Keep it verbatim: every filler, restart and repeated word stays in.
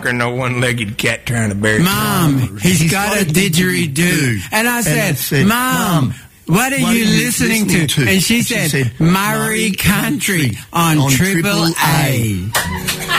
fucker, no one-legged cat trying to bury. Mom, he's, he's got, got a didgeridoo. And I said, and I said Mom, Mom, what are you, are you listening, listening to? to? And she, and said, she said, Murray Country on, on Triple A. A.